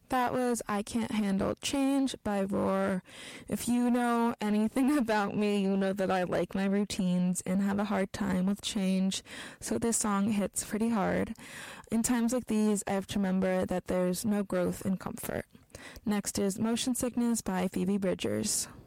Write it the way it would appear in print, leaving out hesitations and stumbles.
That was I Can't Handle Change by Roar. If you know anything about me, you know that I like my routines and have a hard time with change, so this song hits pretty hard. In times like these, I have to remember that there's no growth in comfort. Next is Motion Sickness by Phoebe Bridgers.